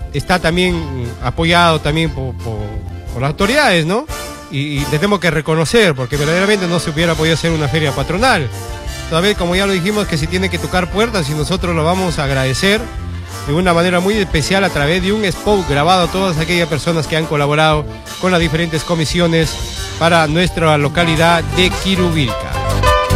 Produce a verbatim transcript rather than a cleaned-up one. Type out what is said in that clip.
está también apoyado también por, por, por las autoridades, ¿no? Y, y le tenemos que reconocer, porque verdaderamente no se hubiera podido hacer una feria patronal. Todavía, como ya lo dijimos, que se tiene que tocar puertas y nosotros lo vamos a agradecer de una manera muy especial a través de un spot grabado a todas aquellas personas que han colaborado con las diferentes comisiones para nuestra localidad de Quirubilca.